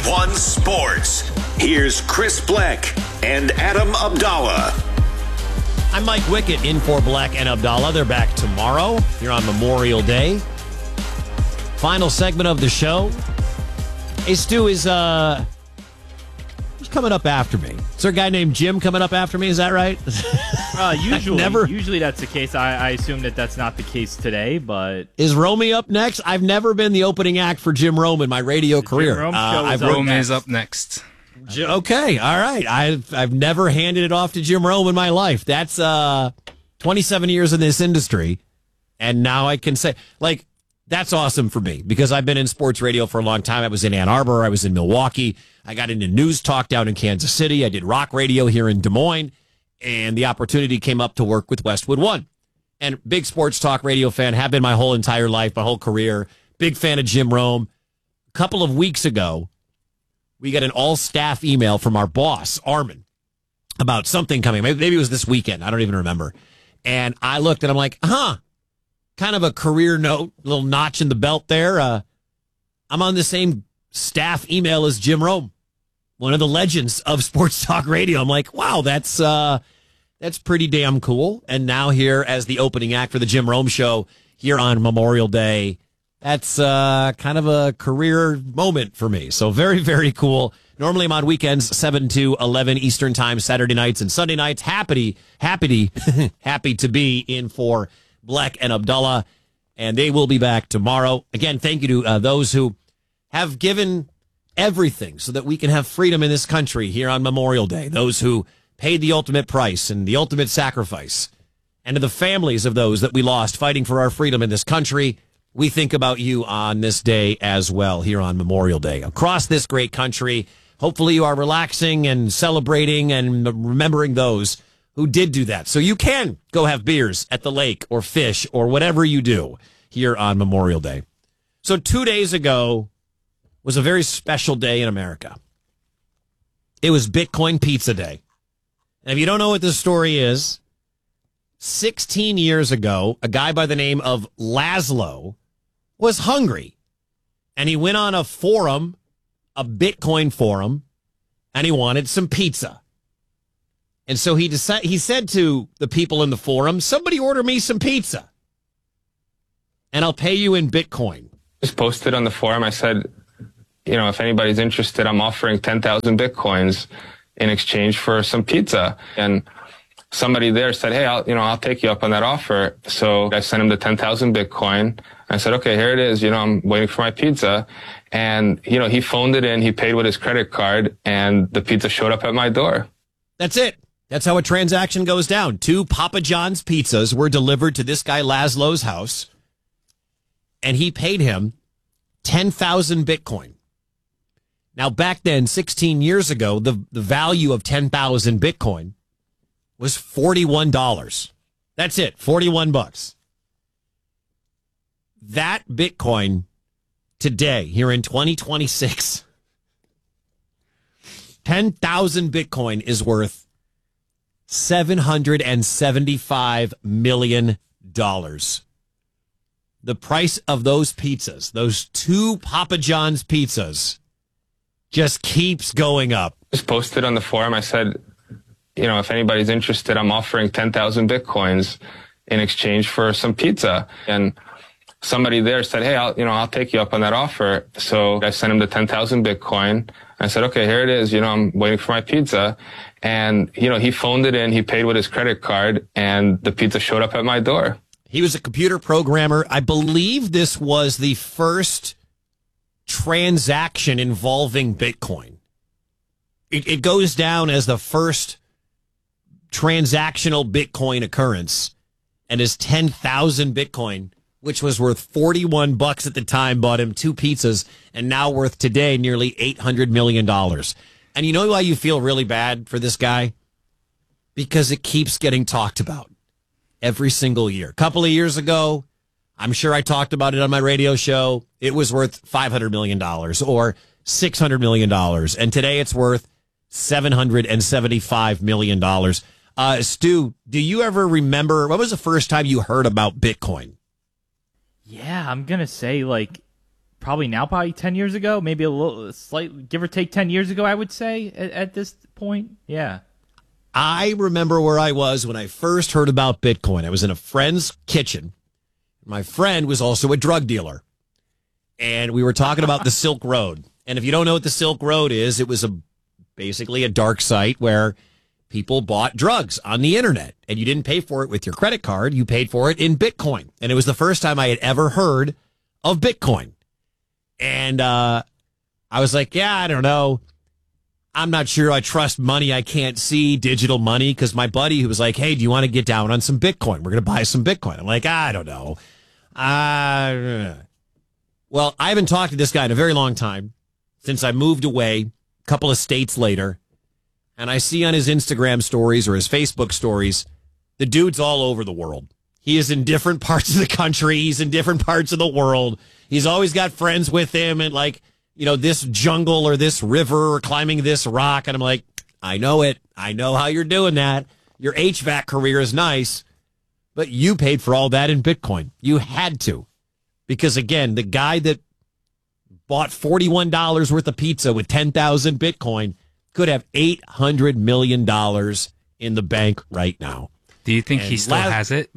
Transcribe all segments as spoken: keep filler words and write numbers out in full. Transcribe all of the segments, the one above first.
One Sports. Here's Chris Black and Adam Abdallah. I'm Mike Wickett in for Black and Abdallah. They're back tomorrow here on Memorial Day. Final segment of the show. Hey, Stu, is uh, who's coming up after me? Is there a guy named Jim coming up after me? Is that right? Uh, usually, never... usually that's the case. I, I assume that that's not the case today, but... Is Romy up next? I've never been the opening act for Jim Rome in my radio the career. Jim Rome uh, show I've is Rome is up next. Okay, all right. I've I've never handed it off to Jim Rome in my life. That's uh, twenty-seven years in this industry, and now I can say, like, that's awesome for me because I've been in sports radio for a long time. I was in Ann Arbor. I was in Milwaukee. I got into news talk down in Kansas City. I did rock radio here in Des Moines, and the opportunity came up to work with Westwood One. And big sports talk radio fan, have been my whole entire life, my whole career. Big fan of Jim Rome. A couple of weeks ago, we got an all-staff email from our boss, Armin, about something coming. Maybe, maybe it was this weekend. I don't even remember. And I looked and I'm like, huh, kind of a career note, little notch in the belt there. Uh, I'm on the same staff email as Jim Rome, one of the legends of sports talk radio. I'm like, wow, that's uh, that's pretty damn cool. And now here as the opening act for the Jim Rome Show here on Memorial Day, that's uh, kind of a career moment for me. So very, very cool. Normally I'm on weekends, seven to eleven Eastern time, Saturday nights and Sunday nights. Happy, happy, happy to be in for Black and Abdallah. And they will be back tomorrow. Again, thank you to uh, those who have given everything so that we can have freedom in this country here on Memorial Day. Those who paid the ultimate price and the ultimate sacrifice. And to the families of those that we lost fighting for our freedom in this country. We think about you on this day as well here on Memorial Day. Across this great country, hopefully you are relaxing and celebrating and remembering those who did do that. So you can go have beers at the lake or fish or whatever you do here on Memorial Day. So two days ago was a very special day in America. It was Bitcoin Pizza Day. And if you don't know what this story is, sixteen years ago, a guy by the name of Laszlo was hungry, and he went on a forum, a Bitcoin forum, and he wanted some pizza. And so he decided, he said to the people in the forum, somebody order me some pizza, and I'll pay you in Bitcoin. Just posted on the forum, I said, you know, if anybody's interested, I'm offering ten thousand Bitcoins in exchange for some pizza. And somebody there said, hey, I'll, you know, I'll take you up on that offer. So I sent him the ten thousand Bitcoin. I said, okay, here it is. You know, I'm waiting for my pizza. And, you know, he phoned it in. He paid with his credit card and the pizza showed up at my door. That's it. That's how a transaction goes down. Two Papa John's pizzas were delivered to this guy Laszlo's house. And he paid him ten thousand Bitcoin. Now, back then, sixteen years ago, the, the value of ten thousand Bitcoin was forty-one dollars. That's it, forty-one bucks. That Bitcoin today, here in twenty twenty-six, ten thousand Bitcoin is worth seven hundred seventy-five million dollars. The price of those pizzas, those two Papa John's pizzas, just keeps going up. Just posted on the forum, I said, you know, if anybody's interested, I'm offering ten thousand Bitcoins in exchange for some pizza. And somebody there said, hey, I'll, you know, I'll take you up on that offer. So I sent him the ten thousand Bitcoin. I said, okay, here it is. You know, I'm waiting for my pizza. And, you know, he phoned it in. He paid with his credit card and the pizza showed up at my door. He was a computer programmer. I believe this was the first transaction involving Bitcoin. It, it goes down as the first transactional Bitcoin occurrence, and his ten thousand Bitcoin, which was worth forty-one bucks at the time, bought him two pizzas, and now worth today nearly eight hundred million dollars. And you know why you feel really bad for this guy? Because it keeps getting talked about every single year. A couple of years ago, I'm sure I talked about it on my radio show. It was worth five hundred million dollars or six hundred million dollars. And today it's worth seven hundred seventy-five million dollars. Uh, Stu, do you ever remember, what was the first time you heard about Bitcoin? Yeah, I'm going to say like probably now, probably ten years ago, maybe a little, slight, give or take ten years ago, I would say at, at this point. Yeah. I remember where I was when I first heard about Bitcoin. I was in a friend's kitchen. My friend was also a drug dealer. And we were talking about the Silk Road. And if you don't know what the Silk Road is, it was a basically a dark site where people bought drugs on the internet. And you didn't pay for it with your credit card. You paid for it in Bitcoin. And it was the first time I had ever heard of Bitcoin. And uh, I was like, yeah, I don't know. I'm not sure I trust money I can't see, digital money, because my buddy who was like, hey, do you want to get down on some Bitcoin? We're going to buy some Bitcoin. I'm like, I don't know. Uh, well, I haven't talked to this guy in a very long time since I moved away a couple of states later. And I see on his Instagram stories or his Facebook stories, the dude's all over the world. He is in different parts of the country. He's in different parts of the world. He's always got friends with him and like, you know, this jungle or this river or climbing this rock. And I'm like, I know it. I know how you're doing that. Your H V A C career is nice, but you paid for all that in Bitcoin. You had to. Because again, the guy that bought forty-one dollars worth of pizza with ten thousand Bitcoin could have eight hundred million dollars in the bank right now. Do you think And he still last- has it?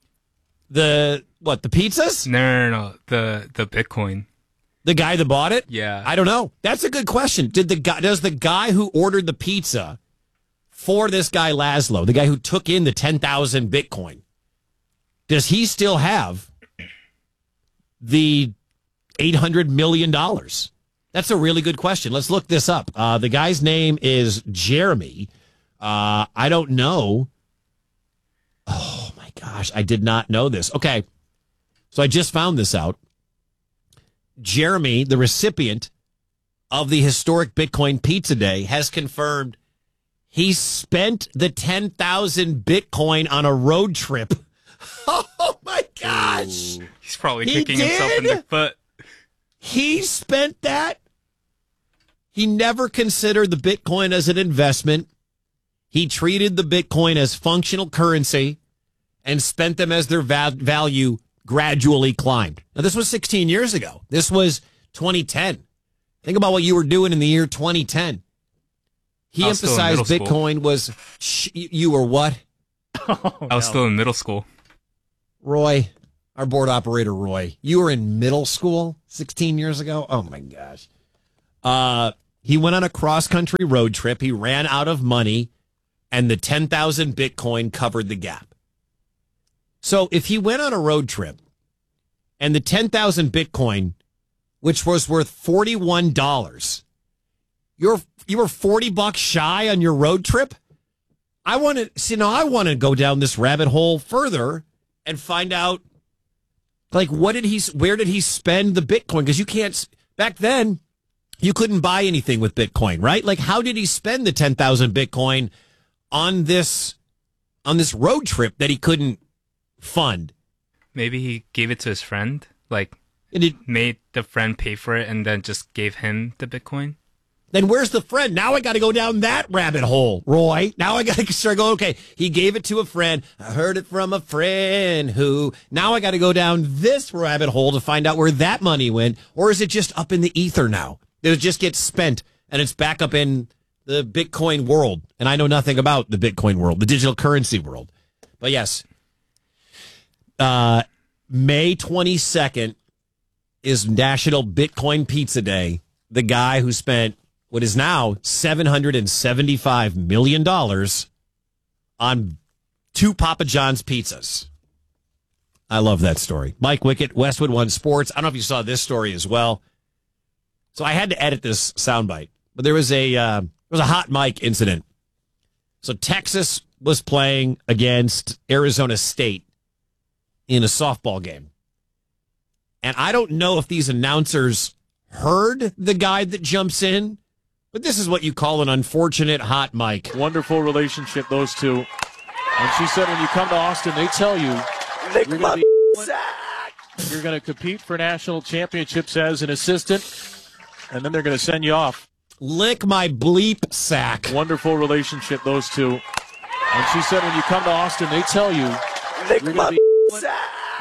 The, what, the pizzas? No, no, no, no. The, the Bitcoin. The guy that bought it? Yeah. I don't know. That's a good question. Did the guy, does the guy who ordered the pizza for this guy Laszlo, the guy who took in the ten thousand Bitcoin, does he still have the eight hundred million dollars? That's a really good question. Let's look this up. Uh, the guy's name is Jeremy. Uh, I don't know. Oh, my gosh. I did not know this. Okay. So I just found this out. Jeremy, the recipient of the historic Bitcoin Pizza Day, has confirmed he spent the ten thousand Bitcoin on a road trip. Oh, my gosh. Ooh. He's probably He kicking himself in did? the foot. He spent that. He never considered the Bitcoin as an investment. He treated the Bitcoin as functional currency and spent them as their va- value gradually climbed. Now, this was sixteen years ago. This was twenty ten. Think about what you were doing in the year twenty ten. He I was still in emphasized middle school. Bitcoin was, sh- you were what? Oh, I was no. still in middle school. Roy, our board operator, Roy, you were in middle school sixteen years ago? Oh, my gosh. Uh, he went on a cross-country road trip. He ran out of money, and the ten thousand Bitcoin covered the gap. So if he went on a road trip, and the ten thousand Bitcoin, which was worth forty-one dollars, you're, you were forty bucks shy on your road trip? I want to, see, now I want to go down this rabbit hole further and find out, like, what did he, where did he spend the Bitcoin? Because you can't, back then, you couldn't buy anything with Bitcoin, right? Like, how did he spend the ten thousand Bitcoin on this, on this road trip that he couldn't fund? Maybe he gave it to his friend, like And it, made the friend pay for it and then just gave him the Bitcoin. then where's the friend? Now I got to go down that rabbit hole, Roy. Now I got to start going, okay, he gave it to a friend. I heard it from a friend who, now I got to go down this rabbit hole to find out where that money went. Or is it just up in the ether now? Did it just get spent and it's back up in the Bitcoin world? And I know nothing about the Bitcoin world, the digital currency world. But yes, uh, May twenty-second is National Bitcoin Pizza Day. The guy who spent what is now seven hundred seventy-five million dollars on two Papa John's pizzas. I love that story. Mike Wickett, Westwood One Sports. I don't know if you saw this story as well. So I had to edit this soundbite, but there was a uh, there was a hot mic incident. So Texas was playing against Arizona State in a softball game. And I don't know if these announcers heard the guy that jumps in, but this is what you call an unfortunate hot mic. Wonderful relationship, those two. And she said when you come to Austin, they tell you you're going to be, you're going to compete for national championships as an assistant, and then they're going to send you off. Lick my bleep sack. Wonderful relationship, those two. And she said when you come to Austin, they tell you you're going to be, you're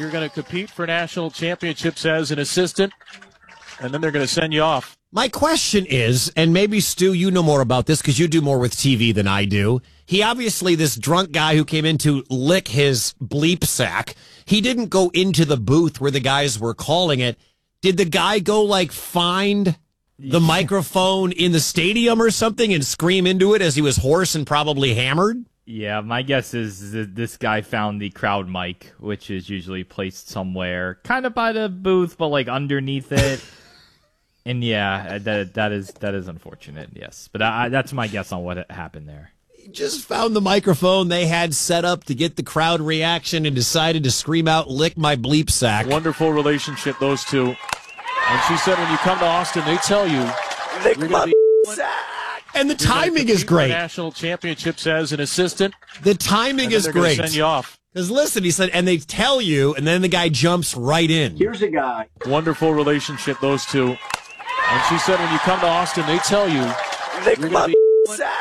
You're going to compete for national championships as an assistant, and then they're going to send you off. My question is, and maybe, Stu, you know more about this because you do more with T V than I do. He obviously, this drunk guy who came in to lick his bleep sack, he didn't go into the booth where the guys were calling it. Did the guy go, like, find the microphone in the stadium or something and scream into it as he was hoarse and probably hammered? Yeah, my guess is that this guy found the crowd mic, which is usually placed somewhere kind of by the booth, but, like, underneath it. And yeah, that that is that is unfortunate. Yes, but I, that's my guess on what happened there. He just found the microphone they had set up to get the crowd reaction and decided to scream out, "Lick my bleep sack." Wonderful relationship, those two. And she said, when you come to Austin, they tell you, "Lick you're my be, sack." And the you're timing is great. National championships as an assistant. The timing is they're great. Send you off. Because listen, he said, and they tell you, and then the guy jumps right in. Here's a guy. Wonderful relationship, those two. And she said, when you come to Austin, they tell you, "Lick you're my be, sack."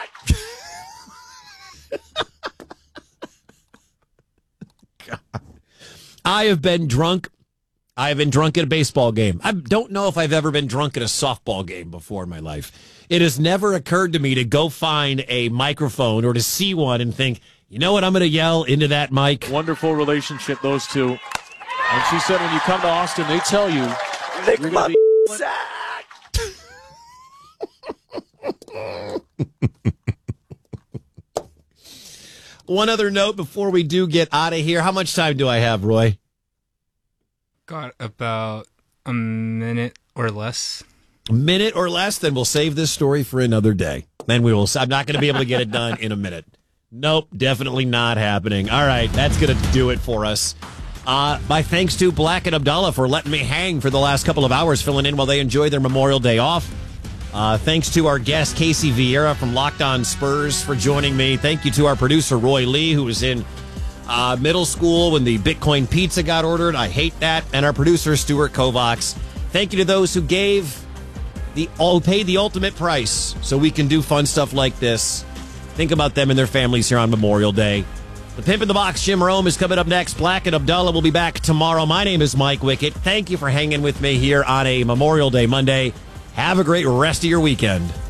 God. I have been drunk. I have been drunk at a baseball game. I don't know if I've ever been drunk at a softball game before in my life. It has never occurred to me to go find a microphone or to see one and think, you know what, I'm going to yell into that mic. Wonderful relationship, those two. And she said, when you come to Austin, they tell you, "Lick you're my be, sack." One other note before we do get out of here. How much time do I have, Roy? Got about a minute or less. A minute or less, then we'll save this story for another day. Then we will. I'm not going to be able to get it done in a minute. Nope, definitely not happening. All right, that's going to do it for us. Uh, my thanks to Black and Abdallah for letting me hang for the last couple of hours, filling in while they enjoy their Memorial Day off. Uh, thanks to our guest, Casey Vieira from Locked On Spurs, for joining me. Thank you to our producer, Roy Lee, who was in uh, middle school when the Bitcoin pizza got ordered. I hate that. And our producer, Stuart Kovacs. Thank you to those who gave the all paid the ultimate price so we can do fun stuff like this. Think about them and their families here on Memorial Day. The Pimp in the Box, Jim Rome, is coming up next. Black and Abdallah will be back tomorrow. My name is Mike Wickett. Thank you for hanging with me here on a Memorial Day Monday. Have a great rest of your weekend.